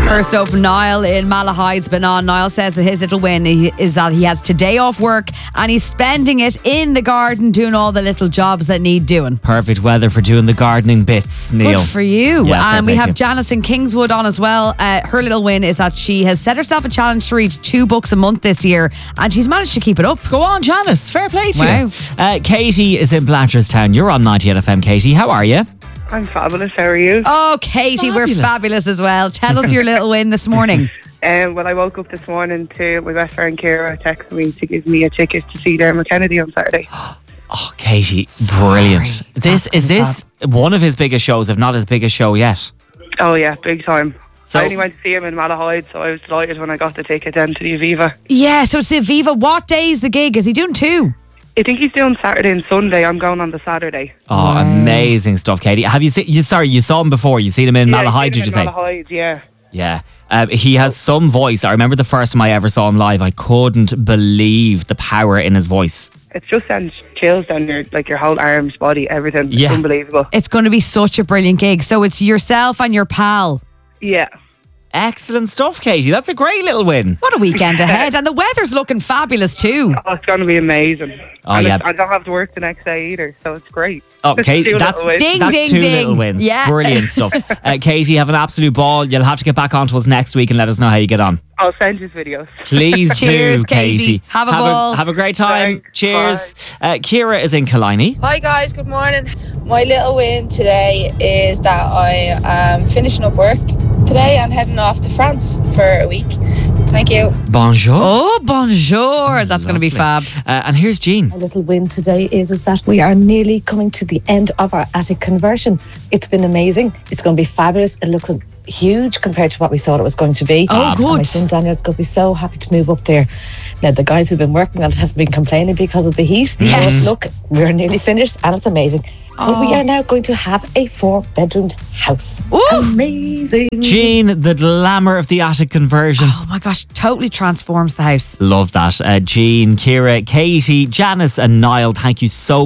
First up, Niall in Malahide has been on. Niall says that his little win is that he has today off work and he's spending it in the garden doing all the little jobs that need doing. Perfect weather for doing the gardening bits, Neil. Good for you. Yeah, And we have you. Janice in Kingswood on as well. Her little win is that she has set herself a challenge to read 2 books a month this year and she's managed to keep it up. Go on, Janice. Fair play to Wow. you. Katie is in Blanchardstown. You're on 98 FM, Katie. How are you? I'm fabulous. How are you? Oh, Katie, we're fabulous as well. Tell us your little win this morning. Well, I woke up this morning to my best friend Ciara texting me to give me a ticket to see Dermot Kennedy on Saturday. Oh, Katie, brilliant. Is this one of his biggest shows, if not his biggest show yet? Oh yeah, big time. So- I only went to see him in Malahide, so I was delighted when I got the ticket then to the Aviva. Yeah, so it's the Aviva. What day is the gig? Is he doing 2? I think he's doing Saturday and Sunday. I'm going on the Saturday. Oh, amazing stuff, Katie. Have you seen? You saw him before. You seen him in Malahide? Did you say? Malahide, yeah. Yeah. He has some voice. I remember the first time I ever saw him live. I couldn't believe the power in his voice. It just sends chills down your whole arms, body, everything. Yeah. It's unbelievable. It's going to be such a brilliant gig. So it's yourself and your pal. Yeah. Excellent stuff, Katie. That's a great little win. What a weekend ahead. And the weather's looking fabulous too. Oh, it's going to be amazing. Oh, And yeah. I don't have to work the next day either, so it's great. Okay, Two that's little wins. Ding, that's ding, 2 ding. little wins. Yeah. Brilliant stuff. Katie, have an absolute ball. You'll have to get back onto us next week and let us know how you get on. I'll send you videos. Please Cheers, do, Katie. Have a ball. Have a great time. Thanks. Cheers. Ciara is in Killiney. Hi guys, good morning. My little win today is that I am finishing up work today and heading off to France for a week. Thank you. Bonjour. Oh, bonjour. That's going to be fab. And here's Jean. My little win today is that we are nearly coming to the end of our attic conversion. It's been amazing. It's going to be fabulous. It looks huge compared to what we thought it was going to be. Oh, good. And my son Daniel's going to be so happy to move up there. Now, the guys who've been working on it have been complaining because of the heat. Yes. But look, we're nearly finished and it's amazing. So we are now going to have a 4-bedroomed house. Ooh. Amazing. Jean, the glamour of the attic conversion. Oh my gosh, totally transforms the house. Love that. Jean, Ciara, Katie, Janice and Niall, thank you so